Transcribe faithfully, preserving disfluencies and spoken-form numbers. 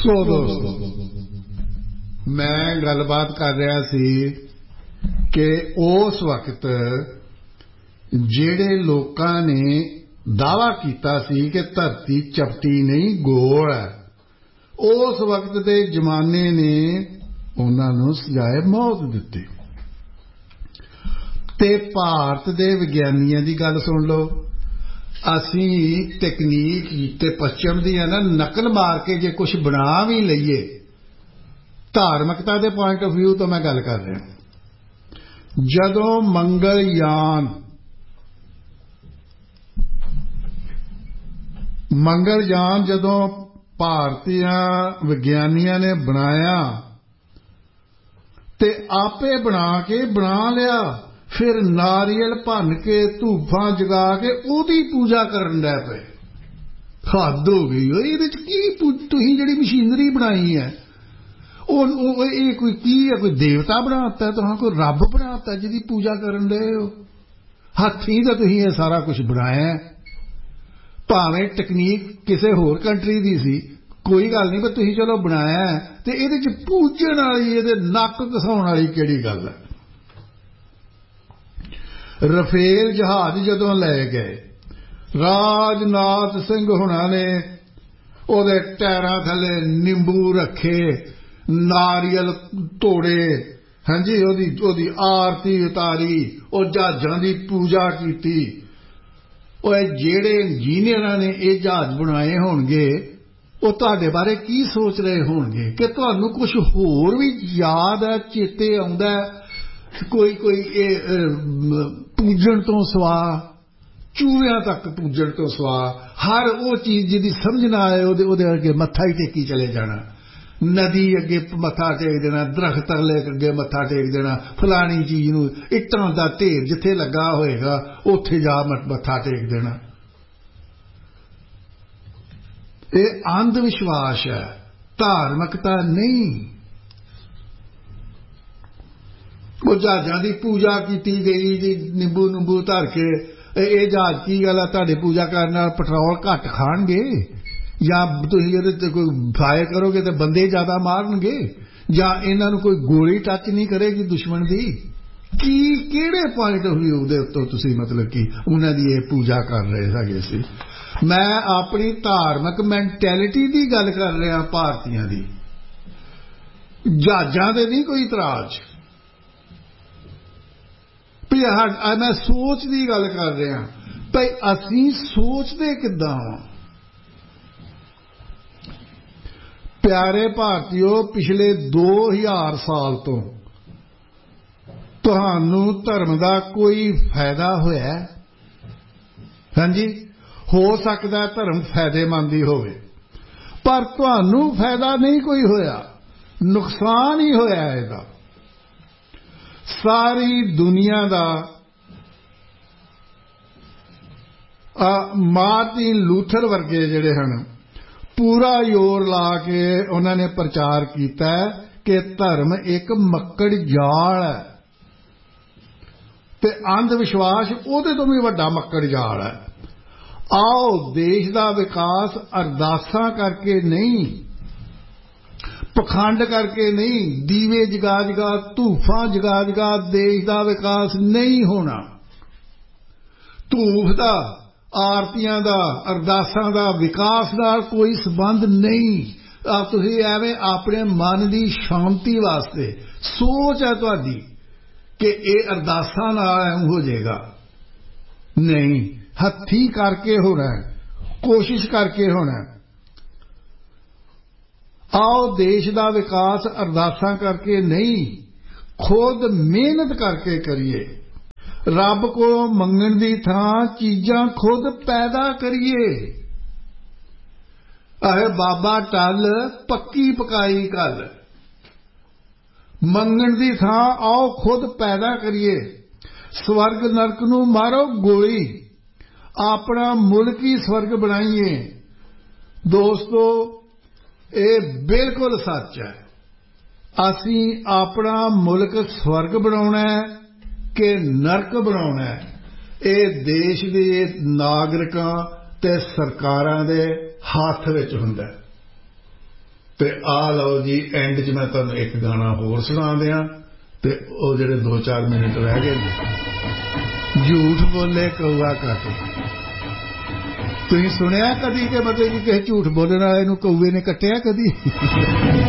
सो दोस्तों, मैं गलबात कर रहा सी कि उस वक्त जेड़े लोकां ने दावा कीता सी कि धरती चपटी नहीं गोल है, उस वक्त दे जमाने ने उन्हां नूं सजाए मौत दित्ती। ते भारत दे विग्यानियां दी गल सुन लो, असी तकनीक ते पश्चिम दी ना नकल मार के जे कुछ बना भी लईए, धार्मिकता दे पॉइंट ऑफ व्यू तो मैं गल कर रहा। जदों मंगलयान मंगलयान जदों भारतीय विग्यानियां ने बनाया ते आपे बना के बना लिया, फिर नारियल भन के धूफां जगा के उहदी पूजा करन लग पे। हद हो गई। इहदे च की तुसीं जिहड़ी मशीनरी बनाई है ये कोई की है? कोई देवता बनाता है? तुहां कोई रब बनाता जिहदी पूजा करन लगे हो? हाथी दा तुसीं ये सारा कुछ बनाया है, भावें टैक्नीक किसी होर कंट्री दी सी, कोई गल नहीं, पर तुसीं चलो बनाया है ते इहदे च पूजण वाली इहदे नक घसाउण वाली किहड़ी गल है? रफेल जहाज जदों लै गए, राजनाथ सिंह हुणां ने उहदे टैरां थल्ले निंबू रखे, नारियल तोड़े, हाँ जी, ओदी ओदी आरती उतारी, और जहाजां दी पूजा कीती। ओए जेड़े इंजीनियरां ने ये जहाज बनाए होणगे वो तुहाडे बारे की सोच रहे होणगे कि तुहानूं कुछ होर भी याद है, चेते आउंदा है? कोई कोई पूजन तो सवा, चूहियां तक पूजन तो सवा, हर वो चीज जिहदी समझ ना आए उहदे अगे मत्था ही टेकी चले जाना, नदी अगे मत्था टेक देना, दरख्त अगे मत्था टेक देना, फलानी चीज नूं इट्टां दा ढेर जिथे लगा होएगा उत्थे जा मत्था टेक देना। ये अंध विश्वास है, धार्मिकता नहीं। वो जहाजां दी पूजा की गई जी, निंबू निंबू धर के, ये जहाज की गल है? तुहाडी पूजा करने नाल पेट्रोल घट खाणगे, या तुसीं इहदे ते कोई फायर करोगे तो बंदे ज्यादा मारनगे, या इन्हां नूं कोई गोली टच नहीं करेगी दुश्मन दी? की किहड़े पॉइंट ऑफ व्यू दे उत्तों तुसीं मतलब कि उन्हां दी इह पूजा कर रहे हैगे सी? मैं अपनी धार्मिक मैंटैलिटी दी गल कर रहा, भारतीयां दी, जहाजां ते नहीं कोई इतराज। मैं सोच की गल कर रहा भाई, असी सोचते किदां वां? प्यारे भारतीयों, पिछले दो हजार साल तो तुहानू धर्म का कोई फायदा होया? हाँ जी, हो सकता धर्म फायदेमंद ही होवे, पर तुहानू फायदा नहीं कोई होया, नुकसान ही होया इसदा। सारी दुनिया का मार्टिन लूथर वर्गे जिहड़े हन पूरा जोर ला के उन्होंने प्रचार किया कि धर्म एक मक्कड़ जाल है, ते अंधविश्वास उहदे तो भी वड्डा मक्कड़ जाल है। आओ देश का विकास अरदासां करके नहीं, पखंड करके नहीं, दीवे जगा जगा, धूफां जगा जगा देश का विकास नहीं होना। धूफ का, आरतियां का, अरदासां का विकास नाल कोई संबंध नहीं। तुसीं एवें अपने मन की शांति वास्ते सोच है तुहाडी कि ये अरदासां नाल हो जाएगा, नहीं, हथी करके होना है, कोशिश करके होना है। आओ देश का विकास अरदासां करके नहीं, खुद मेहनत करके करिए। रब को मंगण दी थां चीजां खुद पैदा करिए। अहे बाबा टल पक्की पकाई गल, मंगण दी थां आओ खुद पैदा करिए। स्वर्ग नरक नूं मारो गोली, अपना मुल्क ही स्वर्ग बनाइए। दोस्तों, ये बिल्कुल सच है। असी अपना मुल्क स्वर्ग बनाउणा है कि नरक बनाउणा है, ये देश के नागरिकां ते सरकारां दे हाथ विच हुंदा है। ਤੇ ਆ ਲਓ ਜੀ ਐਂਡ 'ਚ ਮੈਂ ਤੁਹਾਨੂੰ ਇੱਕ ਗਾਣਾ ਹੋਰ ਸੁਣਾ ਦਿਆਂ ਤੇ ਉਹ ਜਿਹੜੇ ਦੋ ਚਾਰ ਮਿੰਟ ਰਹਿ ਗਏ ਝੂਠ ਬੋਲੇ ਕਊਆ ਕਾਟੇ ਤੁਸੀਂ ਸੁਣਿਆ ਕਦੀ ਕਿ ਮਤਲਬ ਕਿ ਕਿਸੇ ਝੂਠ ਬੋਲਣ ਵਾਲੇ ਨੂੰ ਕਊਏ ਨੇ ਕੱਟਿਆ ਕਦੀ